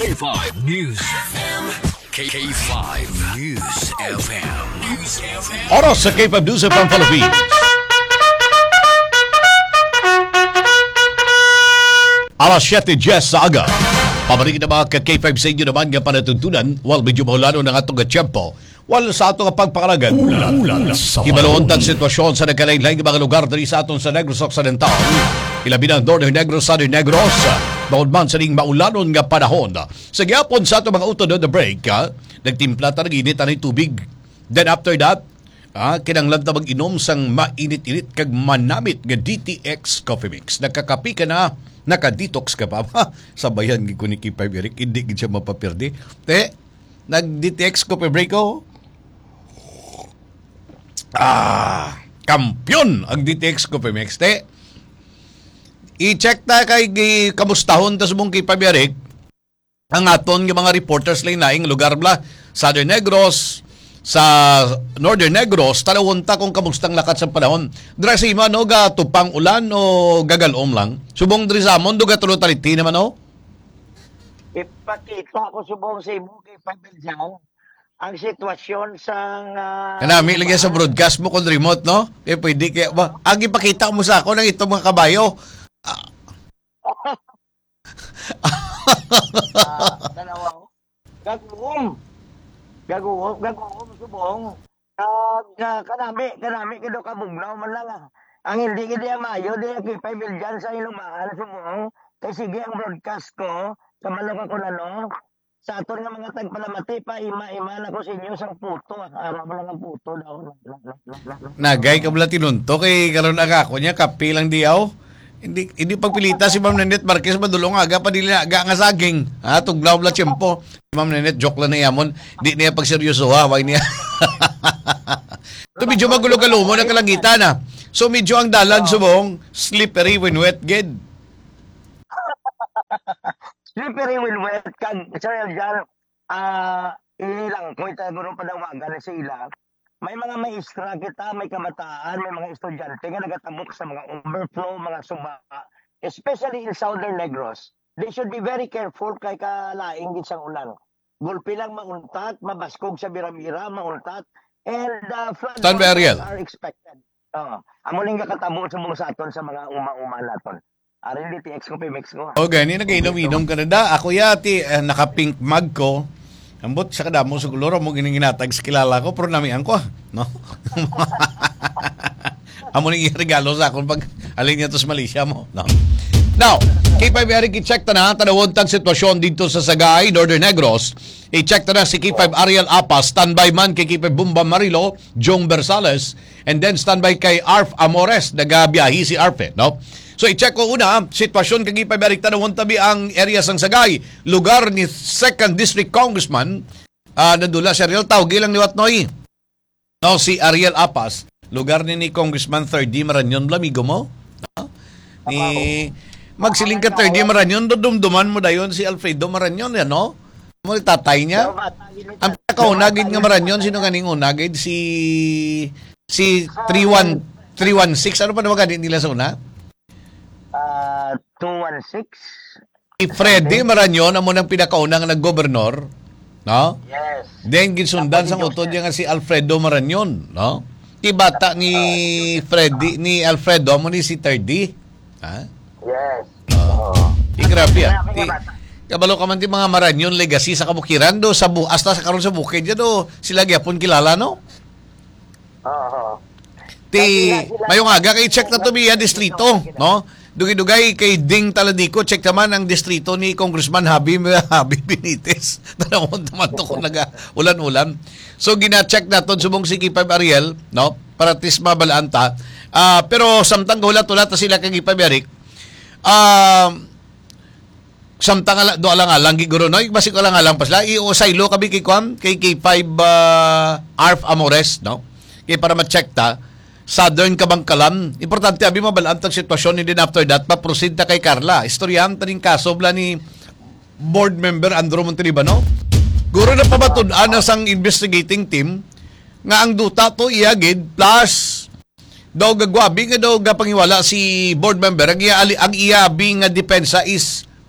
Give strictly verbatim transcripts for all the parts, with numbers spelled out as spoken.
K five News F M. K five News F M. News F M. Oras sa K five News F M Philippines. Alas siyete Jess sa aga. Pabalik na mga ka-K five sa inyo naman nga panatuntunan, while medyo maulano ng atong gatiyempo, while sa atong pagpakalagan, ulan, hibaloon tang sitwasyon sa nagkalain-lain ng mga lugar dali sa aton sa Negros Occidental, ilabi ng Northern Negros, Southern Negros, bawod man sa ning maulanon nga panahon. Sa gyapon sa atong mga utod na break, ha, nagtimpla ta ng init ang tubig. Then after that, ah, kinanglan ta mag-inom sang mainit-init kag manamit nga D T X Coffee Mix. Nagkakapi ka na, naka-detox ka pa. Sabayan ko ni K five Eric, hindi gid siya mapapirdi. Te, nag-D T X Coffee Break ko. Ah, kampiyon ang D T X Coffee Mix. Te, i-check ta kay kamustahon ta sa mong K five Eric ang aton nga mga reporters lay naing lugar bla, Southern Negros, sa Northern Negros, tanawon ta kung kamustang lakat sa panahon. Dra sa ima, no, ga tupang ulan o gagalom lang. Subong diri sa amon, do ga tulo taliti naman, no? Ipakita ko subong sa imo kay Pabeljan ang sitwasyon sa uh, Kanami lagi sa broadcast mo kung remote, no? Eh pwede kaya ba? Ang ipakita mo sa ako ng itong mga kabayo. Ah. uh, dalawa. Gagawom. Gagawom, gagawom subong. Uh, kanami, kanami kido kabugnaw man lang. Ah. Ang hindi kidi mayo di kay Pabeljan sa ilumaan subong. Kay sige ang broadcast ko sa malaka ko na no. Sa aton nga mga tagpalamati pa, ima-ima na ko sa inyo sang puto. Araw mo lang ang puto daw. Nagay ka bala tinunto kay karon aga ko niya kape lang diaw. Hindi hindi pagpilita si Ma'am Nanette Marquez madulong aga pa dili aga nga saging. Ha tuglaw bla tiyempo. Ma'am Nanette joke lang na yamon. Di niya pagseryoso ha, wag niya. To medyo magulo-gulo mo na kalangitan na. So medyo ang dalan subong slippery when wet gid. Slippery when wet kag Sir Eljan, ah ilang ko ita guro padawagan sa ila. May mga maestra kita, may kamataan, may mga estudyante nga nagatamok sa mga overflow, mga suba, especially in Southern Negros. They should be very careful kay kalaing gid sang ulan. Gulpi lang mauntat, mabaskog sa biramira, mauntat, and uh, flood are expected. Uh, amo ning kakatamo sa mga sa aton sa mga uma-uma naton. Arin D T X ko, P-Mix ko. O gani, nag-inom-inom ka na da. Ako yati, eh, naka-pink mug ko. Ambot sa kadamo sa kuloro mo gininginatag sa kilala ko, pero namihan ko, no? Amo nang i-regalo sa akon pag alin niya to sa Malaysia mo, no? Now, K five Eric, i-check ta na, tanawon tang sitwasyon dito sa Sagay, Northern Negros. I-check ta na si K five Ariel Apas, standby man kay K five Bumba Marilo, Jong Bersales, and then standby kay Arf Amores, nagabiyahi si Arf, eh, no? So i-check ko una, sitwasyon kay K five Eric, tanawon tabi ang area sang Sagay, lugar ni second District Congressman, uh, nadula si Ariel Tawgi lang ni Watnoy. No, si Ariel Apas, lugar ni ni Congressman third D Maranyon, lamigo mo? No? Ni magsiling ka third D Maranyon, dudumduman mo dayon si Alfredo Maranyon, yan, no? Mo tatay niya. Ang pinakaunagid nga Maranyon, sino kaning unagid? Si si three one six, ano pa naman ganit nila sa una? Uh, two one six. Si Freddy Maranyon, amo nang pinakaunang nag-gobernador, no? Yes. Then ginsundan sang utod niya nga si Alfredo Maranyon, no? Ti bata ni Freddy, ni Alfredo, mo ni si third D. Ha? Yes. Oo. Oh. Di grabe ah. Ti, kabalo ka man ti mga Maranyon legacy sa kabukiran do, sa bu hasta sa karon sa bukid ya do, sila gyapon kilala, no? Oo. Ti mayong aga kay check na to biya distrito, no? Dugi-dugay kay Ding Taladico, check naman ang distrito ni Congressman Habi Habi Benitez. Tanawon naman to kung naga ulan-ulan. So gina-check naton subong si K five Ariel, no? Para tis mabalaan ta. Uh, pero samtang ulat-ulat ta sila kay K five Eric. Ah, uh, samtang do alang alang giguro no, basik alang alang pasla i-usaylo kabi kay Kwam kay K five uh, Arf Amores, no? Kay para ma-check ta Southern Kabangkalan. Importante abi mabalaan tang sitwasyon, and then after that pa-proceed ta kay Carla. Istoryahan ta ning kaso bla ni board member Andrew Montalibano. Guro na pabatud-an na sang investigating team nga ang duta to iyagid plus daw gagwabi nga daw gapangiwala si board member ang iya ang iyabi nga depensa is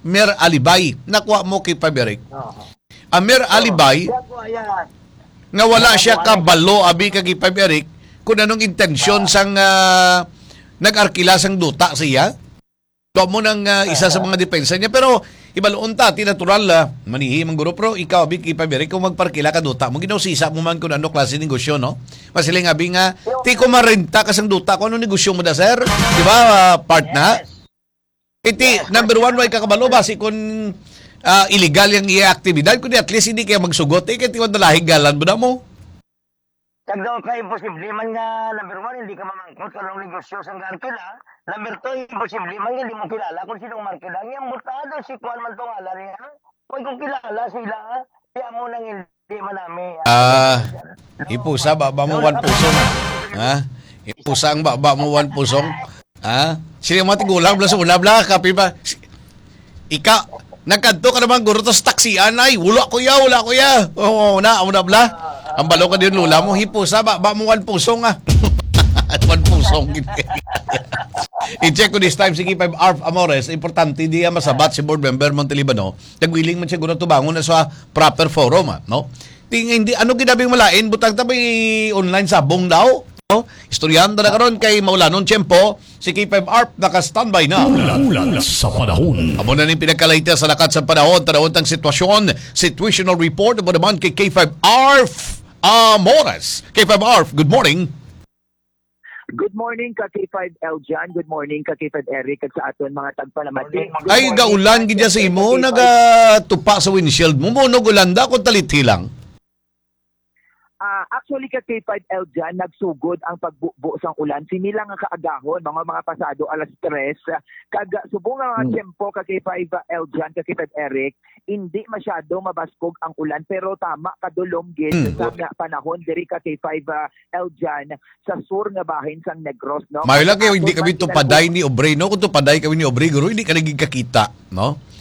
mere alibay. Nakuha mo kay Paberic. Oo. Ang mere alibay, Kaya po, ayan. nga wala siya kabalo, abi kay Paberic, kung anong intensyon sang uh, nag-arkila sang duta siya. Ito mo ng uh, isa sa mga depensa niya. Pero, ibaloon ta, tinatural la, manihim ang guro, pero ikaw, abi, kipabiri, kung magparkila ka duta, mo ginausisa mo man kung ano klase negosyo, no? Masiling, abi nga, ti ko marenta kasang duta, kung ano negosyo mo da, sir? Di ba, uh, part na? Iti, number one, way kakabalo, basi kung uh, illegal yung i-aktibidad, kundi at least hindi kaya magsugot, eh, kaya tiwan dalahig galan mo na mo. Kag daw ka imposible man nga number one hindi ka mamangkot kanang negosyo sang arkila. Number two imposible man hindi mo kilala kung sinong markila. Yang mutado si Kuan man tong ala niya. Kung kung kilala sila, kaya mo nang hindi manami. Ah, ipusa baba mo one pusong. Ha? Ipusa ang baba mo one pusong. Ha? Sino mo tigulang bla sa una bla kapi ba? Ika nagkanto ka naman guro tos taksian ay wala ko ya wala ko ya. Oo na una bla. Ang balo ka din lula mo, hipusa, ba, ba mo one pusong ah. At one pusong. I-check ko this time, sige, five Arf Amores, importante, di yan masabat si board member Montelibano. Nagwiling man siguro tubangon na sa proper forum, ah, no? Ting, hindi, ano ginabing malain, butang tabi online sabong daw, no? Istoryanda na karon kay Maulanon Tiyempo, si K five Arf naka-standby na. Ulan sa panahon. Amo na ning pinagkalaita sa lakat sa panahon, tanawon tang sitwasyon, situational report amo naman kay K five Arf Amores. K five Arf, good morning. Good morning ka K five L Jan, good morning ka K five Eric at sa aton mga tagpalamati. Ay gaulan gid sa imo nagatupa sa windshield mo mo no gulanda kun talithi lang. Ah, actually ka K five L Jan nagsugod ang pagbubo sang ulan sinilang nga kaagahon mga mga pasado alas tres kag subong nga mga Hmm. tiyempo ka K five L Jan ka K five Eric hindi masyado mabaskog ang ulan pero tama kadulom gid Hmm. sa nga panahon diri ka K five L Jan sa sur nga bahin sang Negros no. Mayo lang kayo hindi kami tupaday ni Obre no kun tupaday kami ni Obre guro hindi ka naging kakita no.